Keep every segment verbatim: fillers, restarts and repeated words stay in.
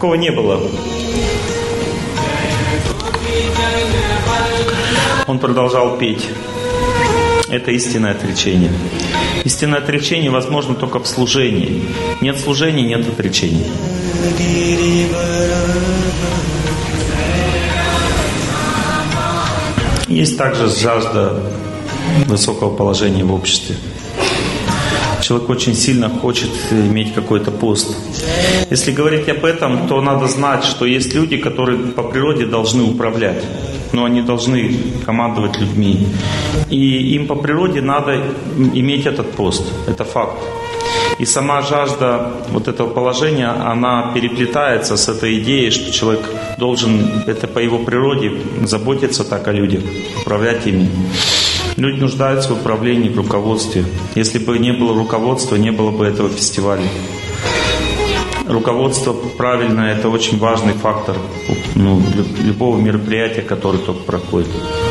Такого не было. Он продолжал петь. Это истинное отречение. Истинное отречение возможно только в служении. Нет служения, нет отречения. Есть также жажда высокого положения в обществе. Человек очень сильно хочет иметь какой-то пост. Если говорить об этом, то надо знать, что есть люди, которые по природе должны управлять. Но они должны командовать людьми. И им по природе надо иметь этот пост. Это факт. И сама жажда вот этого положения, она переплетается с этой идеей, что человек должен, это по его природе, заботиться так о людях, управлять ими. Люди нуждаются в управлении, в руководстве. Если бы не было руководства, не было бы этого фестиваля. Руководство правильное – это очень важный фактор, ну, любого мероприятия, которое только проходит.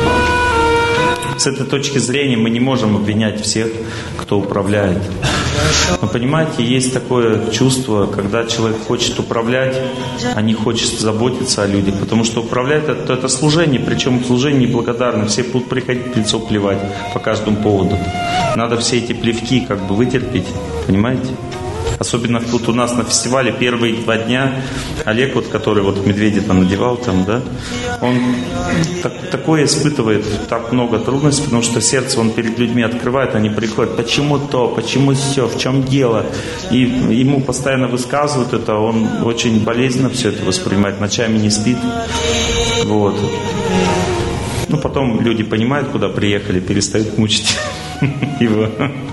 С этой точки зрения мы не можем обвинять всех, кто управляет. Но понимаете, есть такое чувство, когда человек хочет управлять, а не хочет заботиться о людях. Потому что управлять это, это служение, причем служение неблагодарное. Все будут приходить в лицо плевать по каждому поводу. Надо все эти плевки как бы вытерпеть, понимаете? Особенно тут у нас на фестивале первые два дня Олег, вот, который вот медведя там надевал, там, да, он так, такое испытывает, так много трудностей, потому что сердце он перед людьми открывает, они приходят, почему то, почему все, в чем дело. И ему постоянно высказывают это, он очень болезненно все это воспринимает, ночами не спит. Вот. Ну, потом люди понимают, куда приехали, перестают мучить его.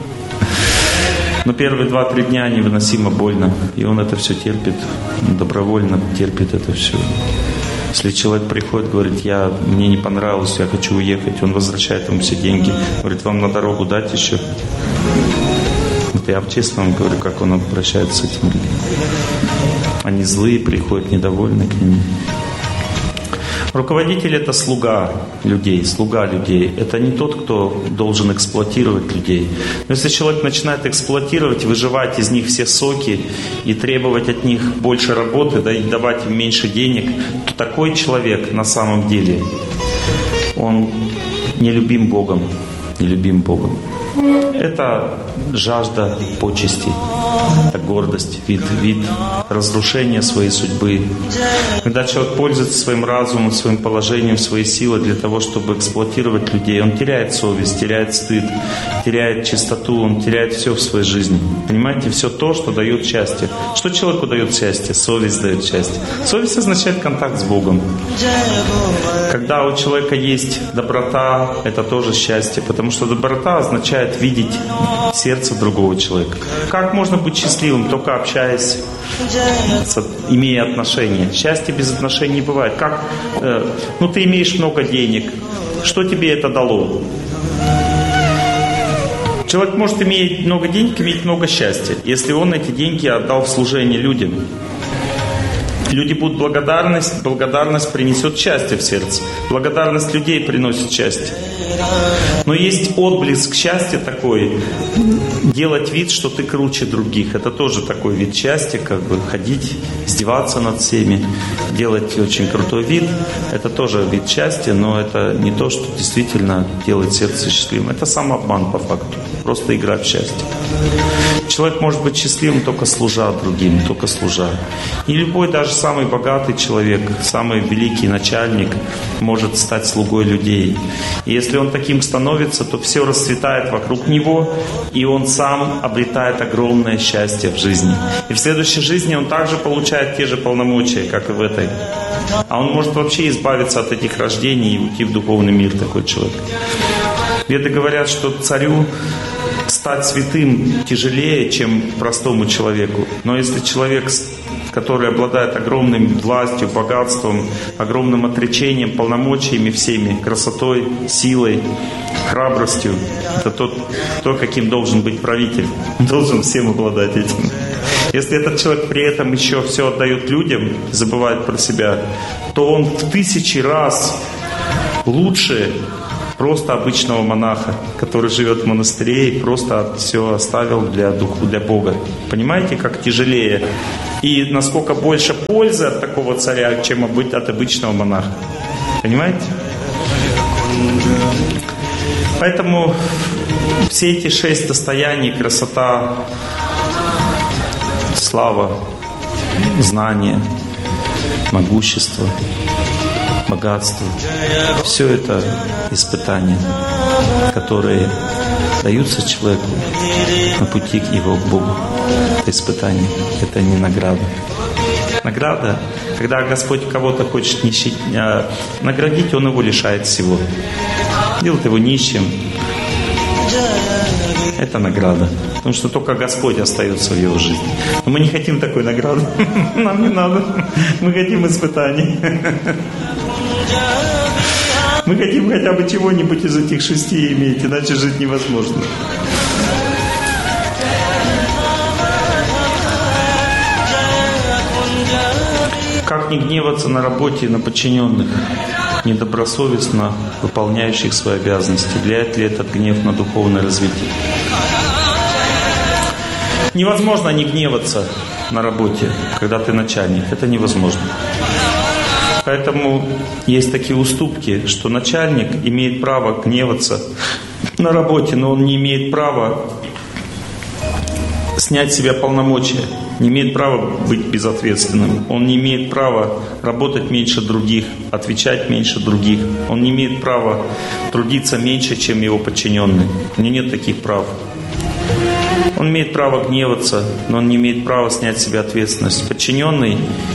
Но первые два-три дня невыносимо больно. И он это все терпит, добровольно терпит это все. Если человек приходит, говорит, я, мне не понравилось, я хочу уехать, он возвращает ему все деньги. Говорит, вам на дорогу дать еще? Вот я честно вам говорю, как он обращается с этим. Они злые, приходят недовольны к ним. Руководитель – это слуга людей, слуга людей. Это не тот, кто должен эксплуатировать людей. Но если человек начинает эксплуатировать, выживать из них все соки и требовать от них больше работы, да, и давать им меньше денег, то такой человек на самом деле, он не любим Богом, не любим Богом. Это жажда почести, это гордость, вид, вид разрушения своей судьбы. Когда человек пользуется своим разумом, своим положением, своей силой для того, чтобы эксплуатировать людей, он теряет совесть, теряет стыд, теряет чистоту, он теряет все в своей жизни. Понимаете, все то, что дает счастье. Что человеку дает счастье? Совесть дает счастье. Совесть означает контакт с Богом. Когда у человека есть доброта, это тоже счастье, потому что доброта означает видеть сердце другого человека. Как можно быть счастливым, только общаясь, имея отношения? Счастье без отношений не бывает. Как, э, ну ты имеешь много денег, что тебе это дало? Человек может иметь много денег, иметь много счастья, если он эти деньги отдал в служение людям. Люди будут благодарность, благодарность принесет счастье в сердце. Благодарность людей приносит счастье. Но есть отблеск счастья такой, делать вид, что ты круче других. Это тоже такой вид счастья, как бы ходить, издеваться над всеми, делать очень крутой вид. Это тоже вид счастья, но это не то, что действительно делает сердце счастливым. Это самообман по факту, просто игра в счастье. Человек может быть счастливым только служа другим, только служа. И любой, даже самый богатый человек, самый великий начальник может стать слугой людей. И если он таким становится, то все расцветает вокруг него, и он сам обретает огромное счастье в жизни. И в следующей жизни он также получает те же полномочия, как и в этой. А он может вообще избавиться от этих рождений и уйти в духовный мир, такой человек. Веды говорят, что царю стать святым тяжелее, чем простому человеку. Но если человек, который обладает огромной властью, богатством, огромным отречением, полномочиями всеми, красотой, силой, храбростью, это тот, то, каким должен быть правитель. Он должен всем обладать этим. Если этот человек при этом еще все отдает людям, забывает про себя, то он в тысячи раз лучше просто обычного монаха, который живет в монастыре и просто все оставил для духу, для Бога. Понимаете, как тяжелее? И насколько больше пользы от такого царя, чем от обычного монаха. Понимаете? Поэтому все эти шесть состояний, красота, слава, знание, могущество, богатство, все это испытания, которые даются человеку на пути к его к Богу. Это испытание, это не награда. Награда, когда Господь кого-то хочет нищить, наградить, Он его лишает всего. Делает его нищим. Это награда. Потому что только Господь остается в его жизни. Но мы не хотим такой награды. Нам не надо. Мы хотим испытаний. Мы хотим хотя бы чего-нибудь из этих шести иметь, иначе жить невозможно. Как не гневаться на работе и на подчиненных, недобросовестно выполняющих свои обязанности? Влияет ли этот гнев на духовное развитие? Невозможно не гневаться на работе, когда ты начальник. Это невозможно. Поэтому есть такие уступки, что начальник имеет право гневаться на работе, но он не имеет права снять с себя полномочия, не имеет права быть безответственным, он не имеет права работать меньше других, отвечать меньше других, он не имеет права трудиться меньше, чем его подчиненный. У него нет таких прав. Он имеет право гневаться, но он не имеет права снять с себя ответственность. Подчиненный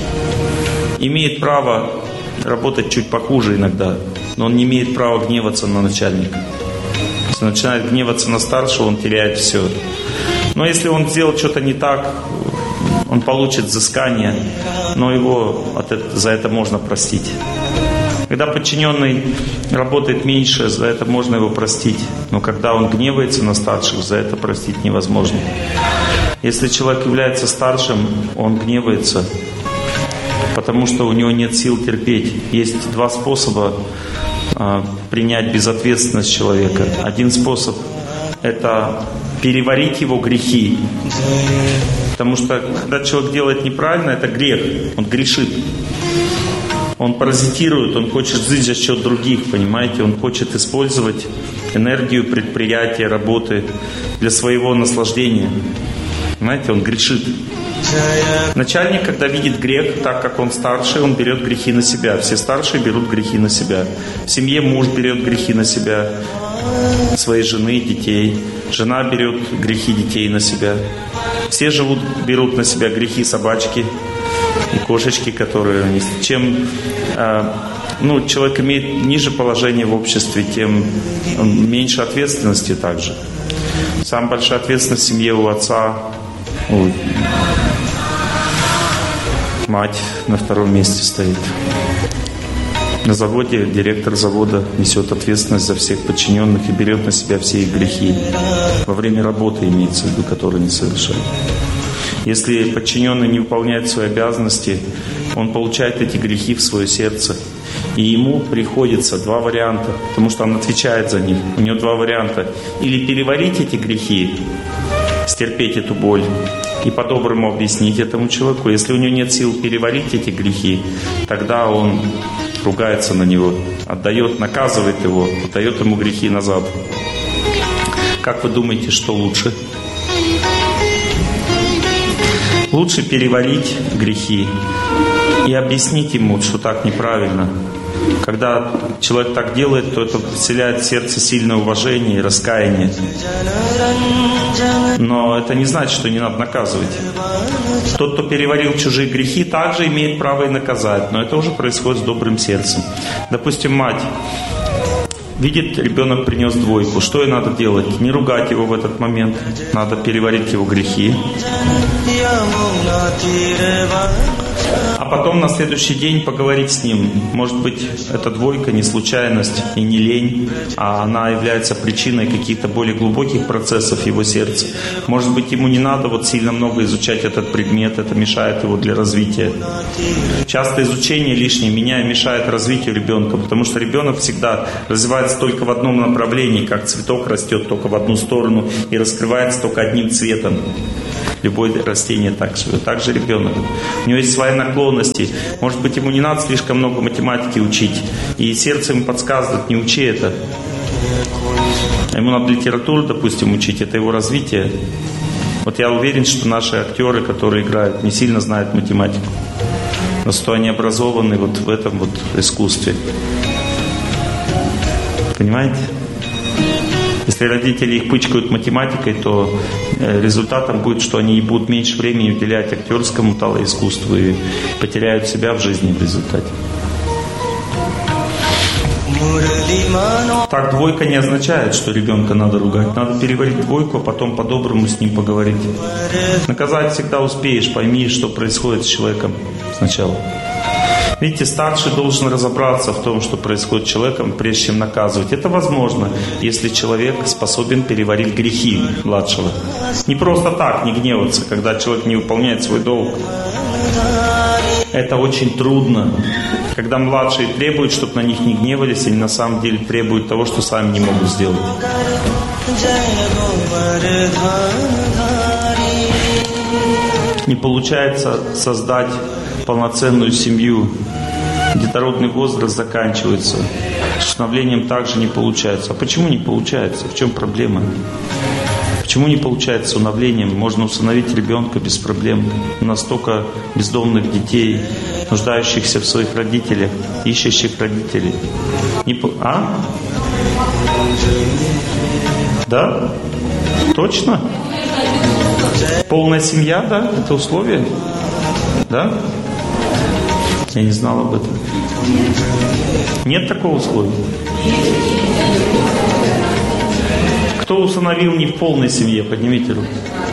имеет право работать чуть похуже иногда, но он не имеет права гневаться на начальника. Если он начинает гневаться на старшего, он теряет все. Но если он сделал что-то не так, он получит взыскание, но его от этого, за это можно простить. Когда подчиненный работает меньше, за это можно его простить. Но когда он гневается на старших, за это простить невозможно. Если человек является старшим, он гневается, потому что у него нет сил терпеть. Есть два способа а, принять безответственность человека. Один способ – это переварить его грехи. Потому что когда человек делает неправильно, это грех. Он грешит. Он паразитирует, он хочет жить за счет других, понимаете? Он хочет использовать энергию предприятия, работы для своего наслаждения. Понимаете, он грешит. Начальник, когда видит грех, так как он старший, он берет грехи на себя. Все старшие берут грехи на себя. В семье муж берет грехи на себя, своей жены, детей. Жена берет грехи детей на себя. Все живут, берут на себя грехи собачки и кошечки, которые у них. Чем э, ну, человек имеет ниже положение в обществе, тем меньше ответственности также. Самая большая ответственность в семье у отца, у мать на втором месте стоит. На заводе директор завода несет ответственность за всех подчиненных и берет на себя все их грехи. Во время работы имеется в виду, которые не совершают. Если подчиненный не выполняет свои обязанности, он получает эти грехи в свое сердце. И ему приходится два варианта, потому что он отвечает за них. У него два варианта. Или переварить эти грехи, стерпеть эту боль и по-доброму объяснить этому человеку. Если у него нет сил переварить эти грехи, тогда он ругается на него, отдает, наказывает его, отдает ему грехи назад. Как вы думаете, что лучше? Лучше переварить грехи и объяснить ему, что так неправильно. Когда человек так делает, то это вселяет в сердце сильное уважение и раскаяние. Но это не значит, что не надо наказывать. Тот, кто переварил чужие грехи, также имеет право и наказать. Но это уже происходит с добрым сердцем. Допустим, мать видит, ребенок принес двойку. Что ей надо делать? Не ругать его в этот момент. Надо переварить его грехи. А а потом на следующий день поговорить с ним. Может быть, эта двойка не случайность и не лень, а она является причиной каких-то более глубоких процессов в его сердце. Может быть, ему не надо вот сильно много изучать этот предмет, это мешает его для развития. Часто изучение лишнее меня мешает развитию ребенка, потому что ребенок всегда развивается только в одном направлении, как цветок растет только в одну сторону и раскрывается только одним цветом. Любое растение так живет. Так же ребенок. У него есть свои наклонности. Может быть, ему не надо слишком много математики учить. И сердце ему подсказывает, не учи это. Ему надо литературу, допустим, учить. Это его развитие. Вот я уверен, что наши актеры, которые играют, не сильно знают математику. Но что они образованы вот в этом вот искусстве. Понимаете? Если родители их пычкают математикой, то результатом будет, что они будут меньше времени уделять актерскому талоискусству и потеряют себя в жизни в результате. Так, двойка не означает, что ребенка надо ругать. Надо переварить двойку, а потом по-доброму с ним поговорить. Наказать всегда успеешь, пойми, что происходит с человеком сначала. Видите, старший должен разобраться в том, что происходит с человеком, прежде чем наказывать. Это возможно, если человек способен переварить грехи младшего. Не просто так, не гневаться, когда человек не выполняет свой долг. Это очень трудно. Когда младшие требуют, чтобы на них не гневались, они на самом деле требуют того, что сами не могут сделать. Не получается создать полноценную семью. Детородный возраст заканчивается. С усыновлением также не получается. А почему не получается? В чем проблема? Почему не получается с усыновлением? Можно усыновить ребенка без проблем. У нас столько бездомных детей, нуждающихся в своих родителях, ищущих родителей. Не по... А? Да? Точно? Полная семья, да? Это условие? Да? Я не знал об этом. Нет такого условия? Кто усыновил не в полной семье? Поднимите руку.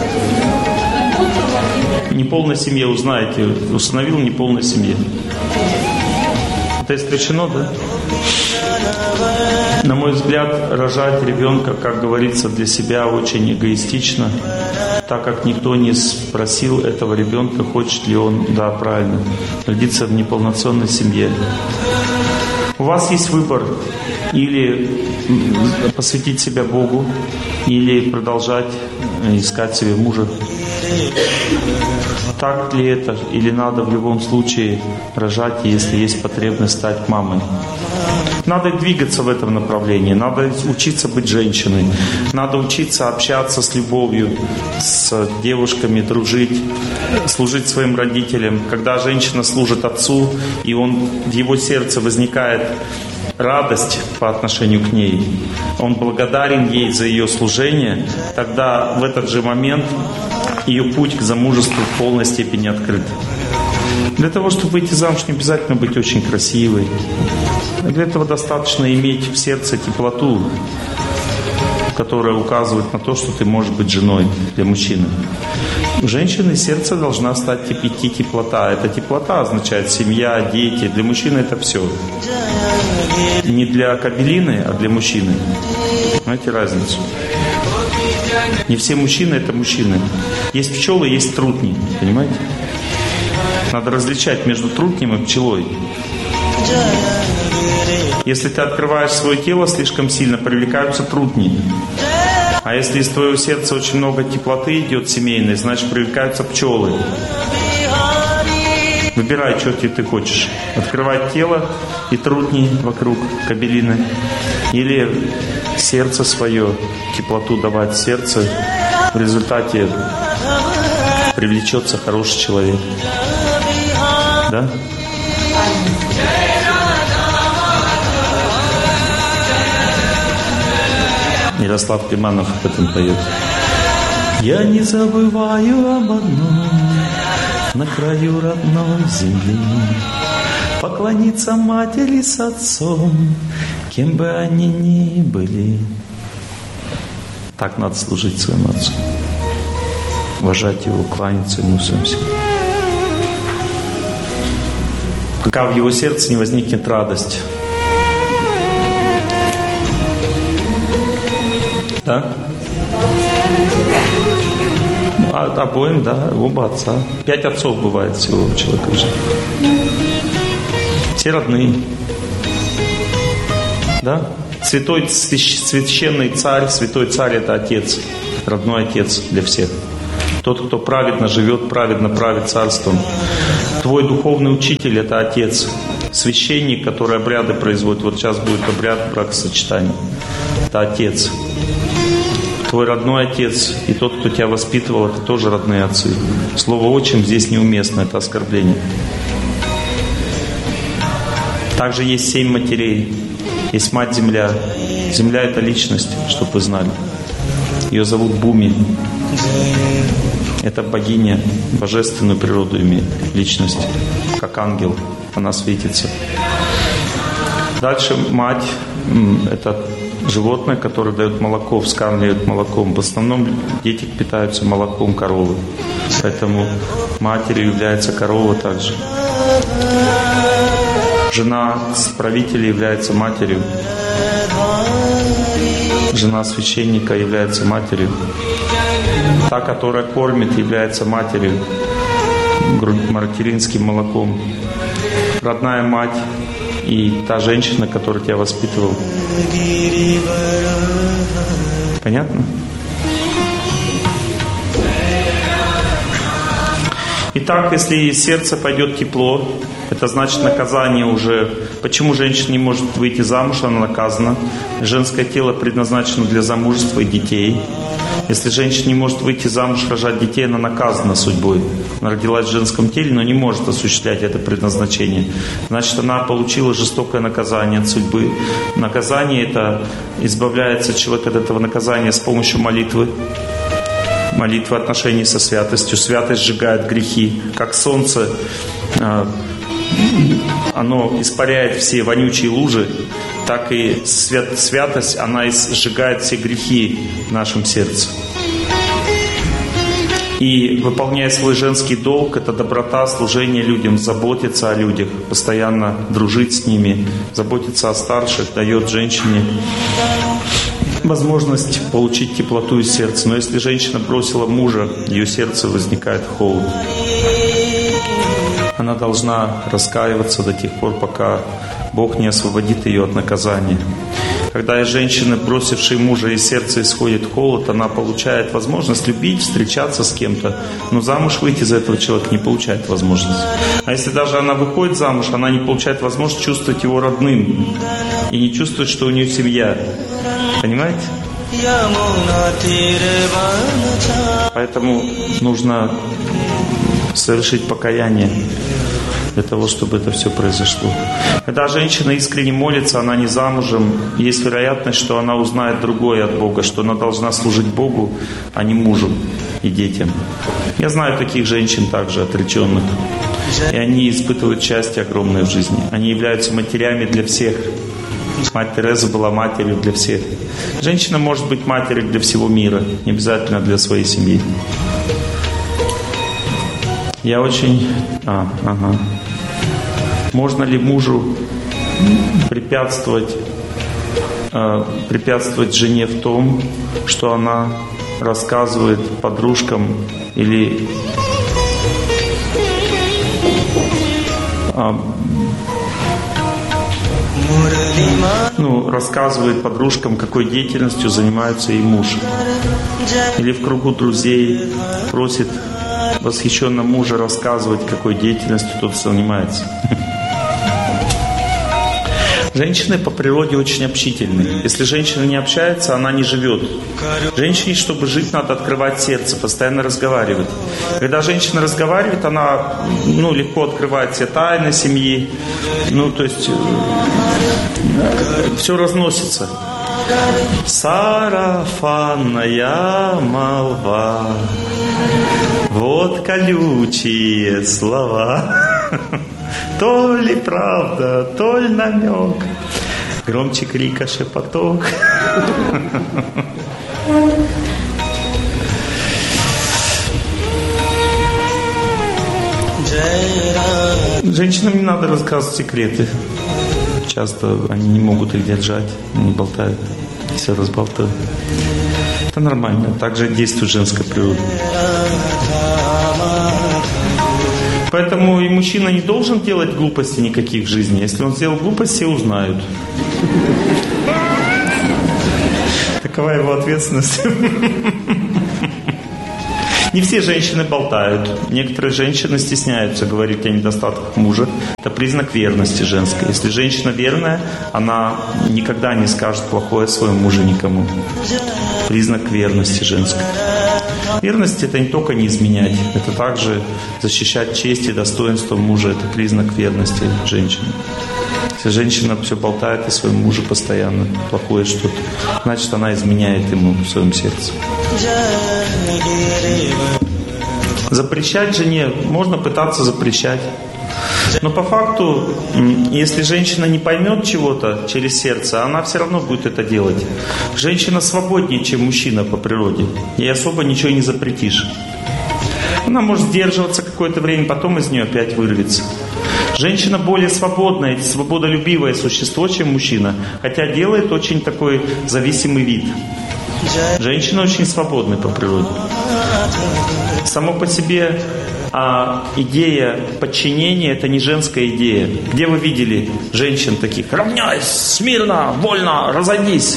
Не полной семье, узнаете. Усыновил не полной семье. Это исключено, да? На мой взгляд, рожать ребенка, как говорится, для себя очень эгоистично, так как никто не спросил этого ребенка, хочет ли он, да, правильно, родиться в неполноценной семье. У вас есть выбор: или посвятить себя Богу, или продолжать искать себе мужа. Так ли это? Или надо в любом случае рожать, если есть потребность стать мамой? Надо двигаться в этом направлении, надо учиться быть женщиной, надо учиться общаться с любовью, с девушками, дружить, служить своим родителям. Когда женщина служит отцу, и он, в его сердце возникает радость по отношению к ней, он благодарен ей за ее служение, тогда в этот же момент ее путь к замужеству в полной степени открыт. Для того, чтобы выйти замуж, не обязательно быть очень красивой. Для этого достаточно иметь в сердце теплоту, которая указывает на то, что ты можешь быть женой для мужчины. У женщины сердце должна стать идти теплота. Эта теплота означает семья, дети. Для мужчины это все. Не для кабелины, а для мужчины. Знаете разницу? Не все мужчины это мужчины. Есть пчелы, есть трутни. Понимаете? Надо различать между трутнем и пчелой. Если ты открываешь свое тело слишком сильно, привлекаются трутни. А если из твоего сердца очень много теплоты идет семейной, значит привлекаются пчелы. Выбирай, что ты хочешь. Открывать тело и трутни вокруг кабелины. Или сердце свое, теплоту давать сердце. В результате привлечется хороший человек. Да? Ярослав Климанов об этом поет. Я не забываю об одном: на краю родной земли поклониться матери с отцом, кем бы они ни были. Так надо служить своему отцу, уважать его, кланяться ему всем всем. пока в его сердце не возникнет радость. Да? А, обоим, да, оба отца. Пять отцов бывает всего у человека в жизни. Все родные. Да? Святой, священный царь, святой царь — это отец, родной отец для всех. Тот, кто праведно живет, праведно правит царством. Твой духовный учитель — это отец. Священник, который обряды производит, вот сейчас будет обряд бракосочетания, это отец. Твой родной отец и тот, кто тебя воспитывал, это тоже родные отцы. Слово «отчим» здесь неуместно, это оскорбление. Также есть семь матерей. Есть Мать-Земля. Земля — это личность, чтобы вы знали. Ее зовут Буми. Это богиня, божественную природу имеет, личность, как ангел. Она светится. Дальше мать — это животное, которое дает молоко, вскармливает молоком. В основном дети питаются молоком коровы. Поэтому матерью является корова также. Жена правителя является матерью. Жена священника является матерью. Та, которая кормит, является матерью, материнским молоком. Родная мать и та женщина, которая тебя воспитывала. Понятно? Итак, если из сердца пойдет тепло, это значит наказание уже. Почему женщина не может выйти замуж, она наказана. Женское тело предназначено для замужества и детей. Если женщина не может выйти замуж, рожать детей, она наказана судьбой. Она родилась в женском теле, но не может осуществлять это предназначение. Значит, она получила жестокое наказание от судьбы. Наказание это избавляется человек от этого наказания с помощью молитвы. Молитва отношений со святостью. Святость сжигает грехи. Как солнце, оно испаряет все вонючие лужи, так и свят, святость, она сжигает все грехи в нашем сердце. И выполняя свой женский долг, это доброта, служение людям, заботиться о людях, постоянно дружить с ними, заботиться о старших, дает женщине возможность получить теплоту из сердца. Но если женщина бросила мужа, ее сердце возникает холод. Она должна раскаиваться до тех пор, пока Бог не освободит ее от наказания. Когда из женщины, бросившей мужа, из сердца исходит холод, она получает возможность любить, встречаться с кем-то, но замуж выйти за этого человека не получает возможности. А если даже она выходит замуж, она не получает возможность чувствовать его родным и не чувствует, что у нее семья. Понимаете? Поэтому нужно совершить покаяние для того, чтобы это все произошло. Когда женщина искренне молится, она не замужем, есть вероятность, что она узнает другое от Бога, что она должна служить Богу, а не мужу и детям. Я знаю таких женщин также, отреченных. И они испытывают счастье огромное в жизни. Они являются матерями для всех. Мать Тереза была матерью для всех. Женщина может быть матерью для всего мира, не обязательно для своей семьи. Я очень... А, ага. Можно ли мужу препятствовать, э, препятствовать жене в том, что она рассказывает подружкам или э, ну, рассказывает подружкам, какой деятельностью занимается и муж? Или в кругу друзей просит восхищенно мужа рассказывать, какой деятельностью тот занимается. Женщины по природе очень общительны. Если женщина не общается, она не живет. Женщине, чтобы жить, надо открывать сердце, постоянно разговаривать. Когда женщина разговаривает, она ну, легко открывает все тайны семьи. Ну, то есть все разносится. Сарафанная молва, вот колючие слова. То ли правда, то ли намек, громче крика шепоток. Женщинам не надо рассказывать секреты. Часто они не могут их держать, они болтают, все разболтают. Это нормально, так же действует женская природа. Поэтому и мужчина не должен делать глупости никаких в жизни. Если он сделал глупость, все узнают. Такова его ответственность. Не все женщины болтают. Некоторые женщины стесняются говорить о недостатках мужа. Это признак верности женской. Если женщина верная, она никогда не скажет плохое о своем муже никому. Признак верности женской. Верность — это не только не изменять, это также защищать честь и достоинство мужа. Это признак верности женщины. Если женщина все болтает о своем муже постоянно, плохое что-то, значит, она изменяет ему в своем сердце. Запрещать жене можно пытаться запрещать. Но по факту, если женщина не поймет чего-то через сердце, она все равно будет это делать. Женщина свободнее, чем мужчина по природе. Ей особо ничего не запретишь. Она может сдерживаться какое-то время, потом из нее опять вырвется. Женщина более свободное, свободолюбивое существо, чем мужчина, хотя делает очень такой зависимый вид. Женщина очень свободная по природе. Само по себе а, идея подчинения — это не женская идея. Где вы видели женщин таких? Равняйсь, смирно, вольно, разойдись.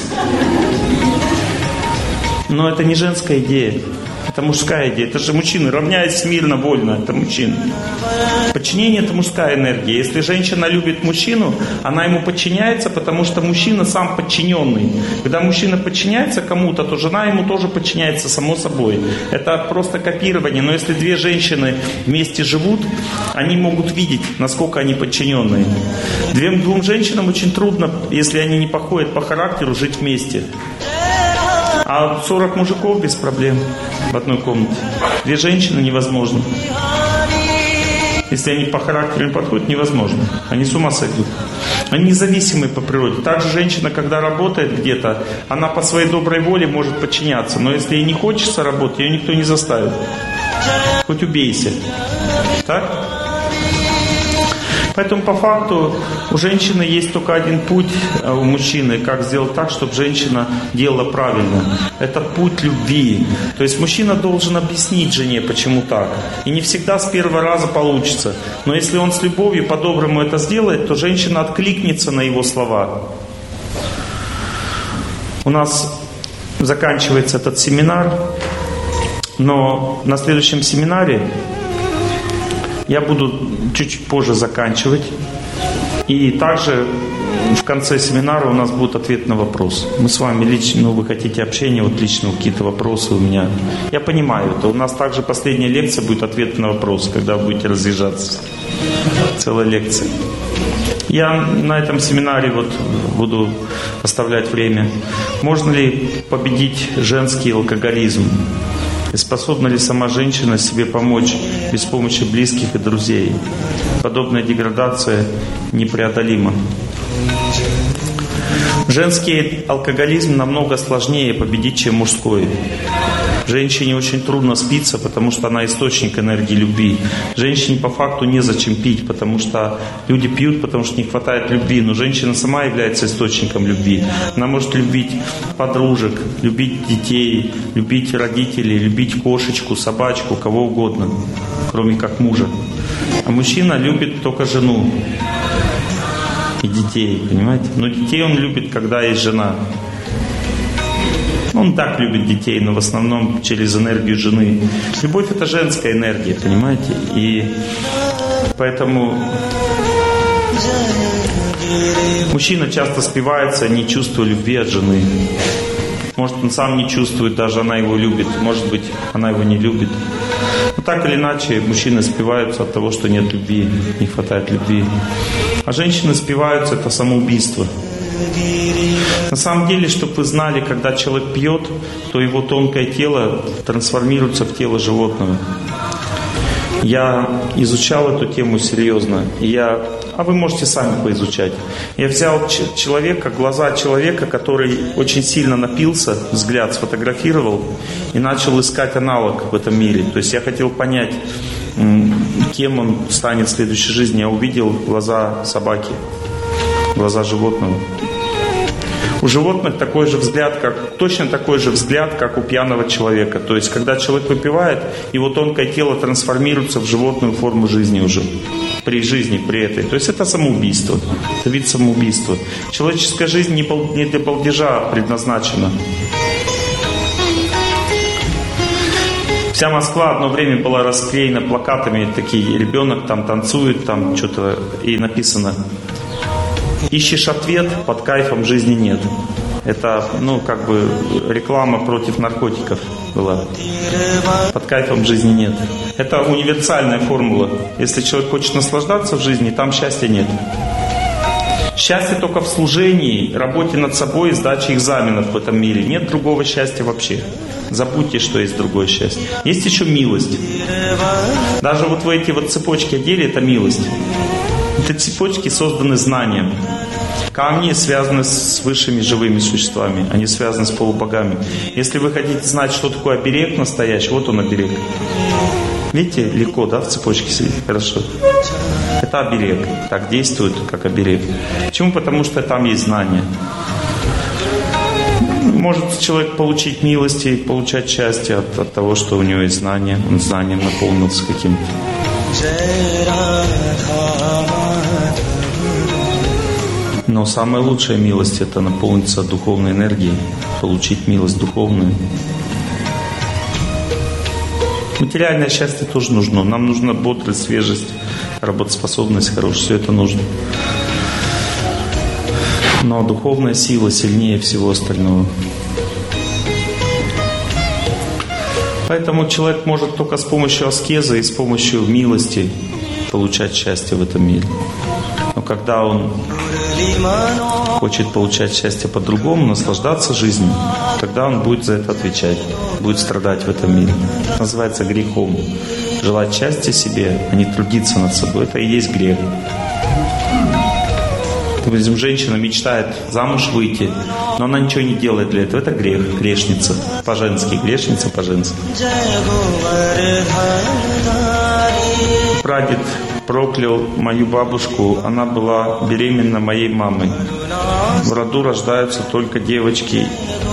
Но это не женская идея. Это мужская идея. Это же мужчины. Равняясь смирно, вольно. Это мужчины. Подчинение — это мужская энергия. Если женщина любит мужчину, она ему подчиняется, потому что мужчина сам подчиненный. Когда мужчина подчиняется кому-то, то жена ему тоже подчиняется, само собой. Это просто копирование. Но если две женщины вместе живут, они могут видеть, насколько они подчиненные. Двум, двум женщинам очень трудно, если они не походят по характеру, жить вместе. А сорок мужиков без проблем в одной комнате. Две женщины невозможно. Если они по характеру не подходят, невозможно. Они с ума сойдут. Они независимые по природе. Также женщина, когда работает где-то, она по своей доброй воле может подчиняться. Но если ей не хочется работать, ее никто не заставит. Хоть убейся. Так? Поэтому по факту у женщины есть только один путь, у мужчины, как сделать так, чтобы женщина делала правильно. Это путь любви. То есть мужчина должен объяснить жене, почему так. И не всегда с первого раза получится. Но если он с любовью по-доброму это сделает, то женщина откликнется на его слова. У нас заканчивается этот семинар, но на следующем семинаре я буду чуть позже заканчивать. И также в конце семинара у нас будет ответ на вопрос. Мы с вами лично, ну вы хотите общения, вот лично какие-то вопросы у меня. Я понимаю это. У нас также последняя лекция будет ответ на вопрос, когда вы будете разъезжаться. Целая лекция. Я на этом семинаре вот буду оставлять время. Можно ли победить женский алкоголизм? И способна ли сама женщина себе помочь без помощи близких и друзей? Подобная деградация непреодолима. Женский алкоголизм намного сложнее победить, чем мужской. Женщине очень трудно спиться, потому что она источник энергии любви. Женщине по факту незачем пить, потому что люди пьют, потому что не хватает любви. Но женщина сама является источником любви. Она может любить подружек, любить детей, любить родителей, любить кошечку, собачку, кого угодно, кроме как мужа. А мужчина любит только жену и детей, понимаете? Но детей он любит, когда есть жена. Он так любит детей, но в основном через энергию жены. Любовь — это женская энергия, понимаете? И поэтому мужчина часто спивается, не чувствуя любви от жены. Может, он сам не чувствует, даже она его любит. Может быть, она его не любит. Но так или иначе, мужчины спиваются от того, что нет любви, не хватает любви. А женщины спиваются — это самоубийство. На самом деле, чтобы вы знали, когда человек пьет, то его тонкое тело трансформируется в тело животного. Я изучал эту тему серьезно, и я, а вы можете сами поизучать. Я взял ч- человека, глаза человека, который очень сильно напился, взгляд сфотографировал и начал искать аналог в этом мире. То есть я хотел понять, кем он станет в следующей жизни. Я увидел глаза собаки, глаза животного. У животных такой же взгляд, как, точно такой же взгляд, как у пьяного человека. То есть, когда человек выпивает, его тонкое тело трансформируется в животную форму жизни уже. При жизни, при этой. То есть, это самоубийство. Это вид самоубийства. Человеческая жизнь не для балдежа предназначена. Вся Москва одно время была расклеена плакатами, такие, ребенок там танцует, там что-то, и написано: ищешь ответ, под кайфом жизни нет. Это, ну, как бы реклама против наркотиков была. Под кайфом жизни нет. Это универсальная формула. Если человек хочет наслаждаться в жизни, там счастья нет. Счастье только в служении, работе над собой и сдаче экзаменов в этом мире. Нет другого счастья вообще. Забудьте, что есть другое счастье. Есть еще милость. Даже вот вы эти вот цепочки одели, это милость. Эти цепочки созданы знанием. Камни связаны с высшими живыми существами. Они связаны с полубогами. Если вы хотите знать, что такое оберег настоящий, вот он оберег. Видите, легко, да, в цепочке сидит? Хорошо. Это оберег. Так действует, как оберег. Почему? Потому что там есть знание. Может человек получить милость и получать счастье от, от того, что у него есть знание. Он знанием наполнился каким-то. Но самая лучшая милость — это наполниться духовной энергией, получить милость духовную. Материальное счастье тоже нужно. Нам нужна бодрость, свежесть, работоспособность хорошая. Все это нужно. Но духовная сила сильнее всего остального. Поэтому человек может только с помощью аскезы и с помощью милости получать счастье в этом мире. Но когда он хочет получать счастье по-другому, наслаждаться жизнью, тогда он будет за это отвечать, будет страдать в этом мире. Это называется грехом. Желать счастья себе, а не трудиться над собой, это и есть грех. Допустим, женщина мечтает замуж выйти, но она ничего не делает для этого. Это грех, грешница. По-женски, грешница по-женски. Прадед проклял мою бабушку, она была беременна моей мамой. В роду рождаются только девочки,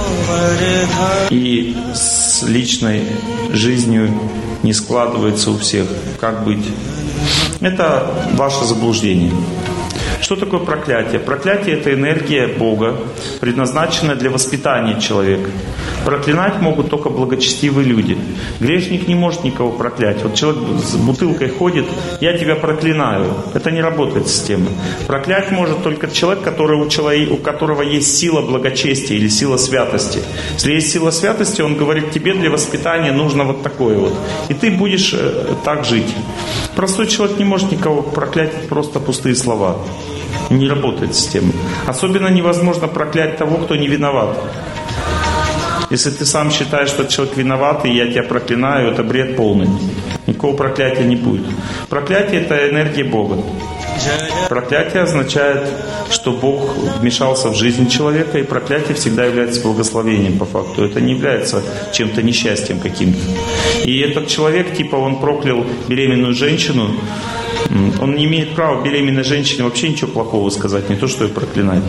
и с личной жизнью не складывается у всех. Как быть? Это ваше заблуждение. Что такое проклятие? Проклятие — это энергия Бога, предназначенная для воспитания человека. Проклинать могут только благочестивые люди. Грешник не может никого проклять. Вот человек с бутылкой ходит: я тебя проклинаю. Это не работает система. Проклять может только человек, который у, человека, у которого есть сила благочестия или сила святости. Если есть сила святости, он говорит: тебе для воспитания нужно вот такое вот. И ты будешь э, так жить. Простой человек не может никого проклять, просто пустые слова. Не работает система. Особенно невозможно проклять того, кто не виноват. Если ты сам считаешь, что человек виноват, и я тебя проклинаю, это бред полный. Никакого проклятия не будет. Проклятие — это энергия Бога. Проклятие означает, что Бог вмешался в жизнь человека, и проклятие всегда является благословением по факту. Это не является чем-то несчастьем каким-то. И этот человек, типа, он проклял беременную женщину, он не имеет права беременной женщине вообще ничего плохого сказать, не то, что ее проклинать.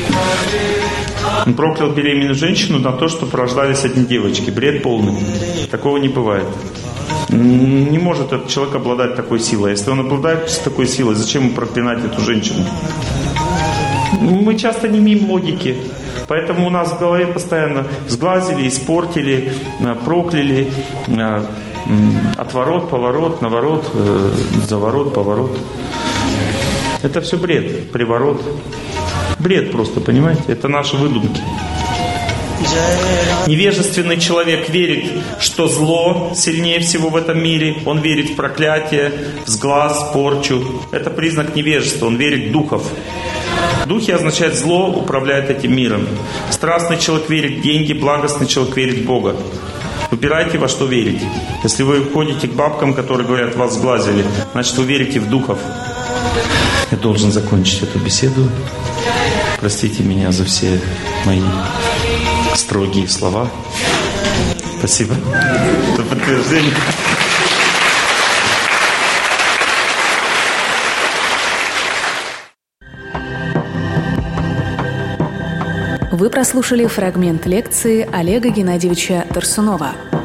Он проклял беременную женщину на то, что рождались одни девочки. Бред полный. Такого не бывает. Не может этот человек обладать такой силой. Если он обладает такой силой, зачем ему проклинать эту женщину? Мы часто не имеем логики. Поэтому у нас в голове постоянно сглазили, испортили, прокляли. Отворот, поворот, наворот, заворот, поворот. Это все бред, приворот. Бред просто, понимаете? Это наши выдумки. Невежественный человек верит, что зло сильнее всего в этом мире. Он верит в проклятие, в сглаз, порчу. Это признак невежества. Он верит в духов. Духи означает зло управляет этим миром. Страстный человек верит в деньги, благостный человек верит в Бога. Выбирайте, во что верить. Если вы ходите к бабкам, которые говорят: вас сглазили, значит, вы верите в духов. Я должен закончить эту беседу. Простите меня за все мои строгие слова. Спасибо за подтверждение. Вы прослушали фрагмент лекции Олега Геннадьевича Тарсунова.